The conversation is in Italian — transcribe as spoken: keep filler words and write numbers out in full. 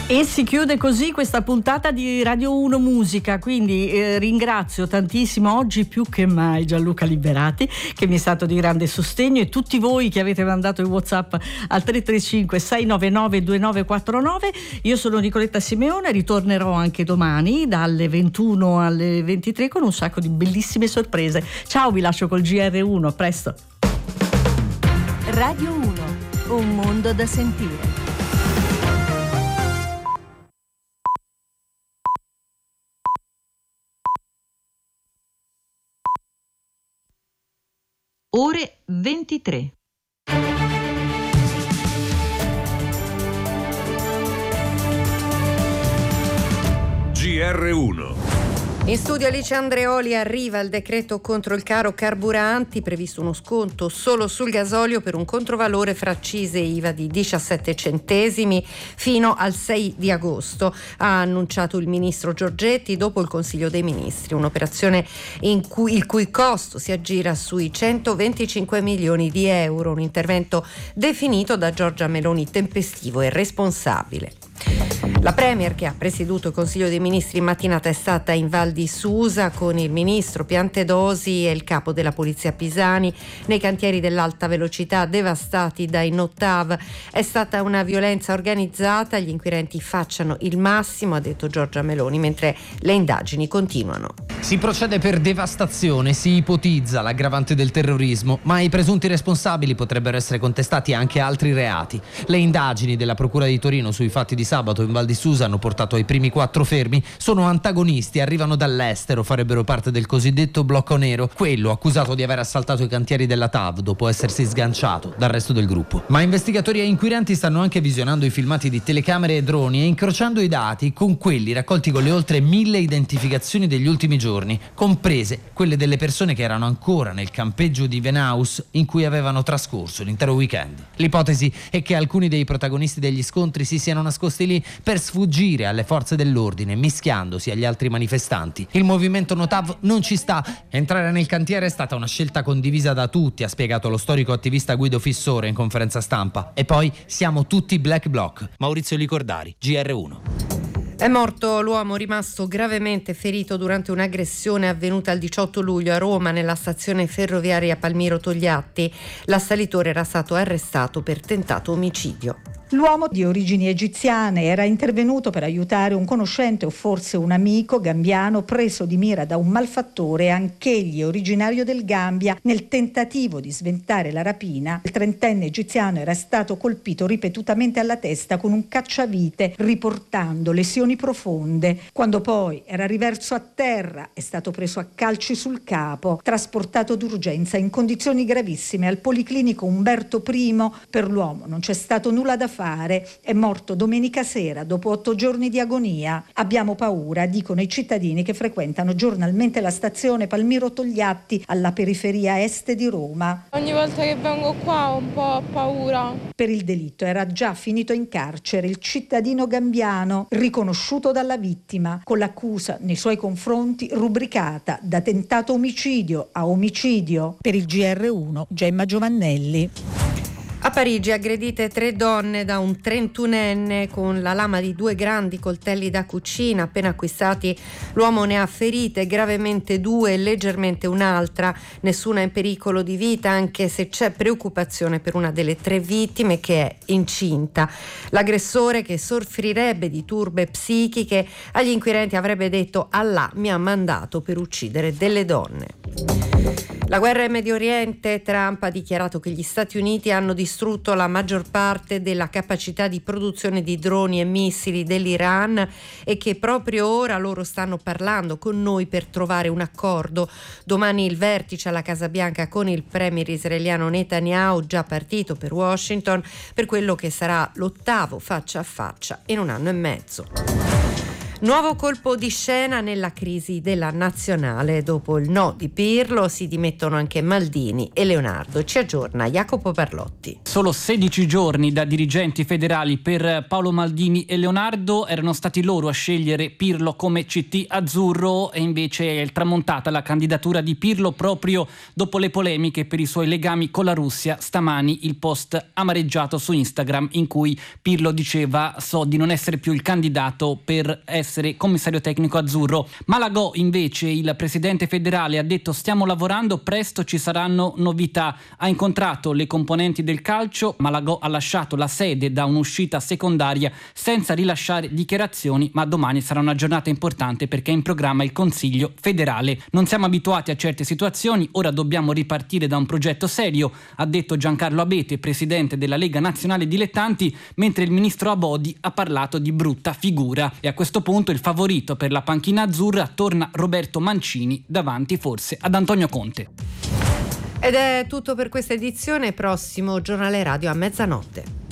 E si chiude così questa puntata di Radio uno Musica, quindi eh, ringrazio tantissimo oggi più che mai Gianluca Liberati, che mi è stato di grande sostegno, e tutti voi che avete mandato i WhatsApp al tre tre cinque sei nove nove due nove quattro nove. Io sono Nicoletta Simeone, ritornerò anche domani dalle ventuno alle ventitré con un sacco di bellissime sorprese. Ciao, vi lascio col G R uno, a presto. Radio uno, un mondo da sentire. Ore ventitré. G R uno. In studio Alice Andreoli. Arriva il decreto contro il caro carburanti, previsto uno sconto solo sul gasolio per un controvalore fra accise e I V A di diciassette centesimi fino al sei di agosto, ha annunciato il ministro Giorgetti dopo il Consiglio dei Ministri, un'operazione in cui, il cui costo si aggira sui centoventicinque milioni di euro, un intervento definito da Giorgia Meloni tempestivo e responsabile. La Premier, che ha presieduto il Consiglio dei Ministri in mattinata, è stata in Val di Susa con il ministro Piantedosi e il capo della Polizia Pisani nei cantieri dell'alta velocità devastati dai Notav. È stata una violenza organizzata, gli inquirenti facciano il massimo, ha detto Giorgia Meloni, mentre le indagini continuano. Si procede per devastazione, si ipotizza l'aggravante del terrorismo, ma ai presunti responsabili potrebbero essere contestati anche altri reati. Le indagini della Procura di Torino sui fatti di sabato in Val di Susa hanno portato ai primi quattro fermi. Sono antagonisti, arrivano dall'estero, farebbero parte del cosiddetto blocco nero, quello accusato di aver assaltato i cantieri della T A V dopo essersi sganciato dal resto del gruppo. Ma investigatori e inquirenti stanno anche visionando i filmati di telecamere e droni e incrociando i dati con quelli raccolti con le oltre mille identificazioni degli ultimi giorni, comprese quelle delle persone che erano ancora nel campeggio di Venaus in cui avevano trascorso l'intero weekend. L'ipotesi è che alcuni dei protagonisti degli scontri si siano nascosti lì per sfuggire alle forze dell'ordine, mischiandosi agli altri manifestanti. Il movimento Notav non ci sta. Entrare nel cantiere è stata una scelta condivisa da tutti, ha spiegato lo storico attivista Guido Fissore in conferenza stampa. E poi siamo tutti Black Bloc. Maurizio Licordari, G R uno. È morto l'uomo rimasto gravemente ferito durante un'aggressione avvenuta il diciotto luglio a Roma nella stazione ferroviaria Palmiro Togliatti. L'assalitore era stato arrestato per tentato omicidio. L'uomo, di origini egiziane, era intervenuto per aiutare un conoscente o forse un amico gambiano preso di mira da un malfattore, anch'egli originario del Gambia, nel tentativo di sventare la rapina. Il trentenne egiziano era stato colpito ripetutamente alla testa con un cacciavite, riportando lesioni profonde. Quando poi era riverso a terra, è stato preso a calci sul capo, trasportato d'urgenza in condizioni gravissime al Policlinico Umberto I. Per l'uomo non c'è stato nulla da fare, è morto domenica sera dopo otto giorni di agonia. Abbiamo paura, dicono i cittadini che frequentano giornalmente la stazione Palmiro Togliatti alla periferia est di Roma. Ogni volta che vengo qua ho un po' paura. Per il delitto era già finito in carcere il cittadino gambiano, riconosciuto dalla vittima, con l'accusa nei suoi confronti rubricata da tentato omicidio a omicidio. Per il G R uno, Gemma Giovannelli. A Parigi aggredite tre donne da un trentunenne con la lama di due grandi coltelli da cucina appena acquistati. L'uomo ne ha ferite gravemente due e leggermente un'altra. Nessuna in pericolo di vita, anche se c'è preoccupazione per una delle tre vittime che è incinta. L'aggressore, che soffrirebbe di turbe psichiche, agli inquirenti avrebbe detto: Allah mi ha mandato per uccidere delle donne. La guerra in Medio Oriente. Trump ha dichiarato che gli Stati Uniti hanno distrutto la maggior parte della capacità di produzione di droni e missili dell'Iran e che proprio ora loro stanno parlando con noi per trovare un accordo. Domani il vertice alla Casa Bianca con il premier israeliano Netanyahu, già partito per Washington, per quello che sarà l'ottavo faccia a faccia in un anno e mezzo. Nuovo colpo di scena nella crisi della nazionale. Dopo il no di Pirlo si dimettono anche Maldini e Leonardo. Ci aggiorna Jacopo Perlotti. Solo sedici giorni da dirigenti federali per Paolo Maldini e Leonardo. Erano stati loro a scegliere Pirlo come C T azzurro e invece è tramontata la candidatura di Pirlo proprio dopo le polemiche per i suoi legami con la Russia. Stamani il post amareggiato su Instagram in cui Pirlo diceva: so di non essere più il candidato per essere commissario tecnico azzurro. Malagò invece, il presidente federale, ha detto: stiamo lavorando, presto ci saranno novità. Ha incontrato le componenti del calcio. Malagò ha lasciato la sede da un'uscita secondaria senza rilasciare dichiarazioni, ma domani sarà una giornata importante perché è in programma il Consiglio federale. Non siamo abituati a certe situazioni, ora dobbiamo ripartire da un progetto serio, ha detto Giancarlo Abete, presidente della Lega Nazionale Dilettanti, mentre il ministro Abodi ha parlato di brutta figura. E a questo punto il favorito per la panchina azzurra torna Roberto Mancini, davanti forse ad Antonio Conte. Ed è tutto per questa edizione. Prossimo giornale radio a mezzanotte.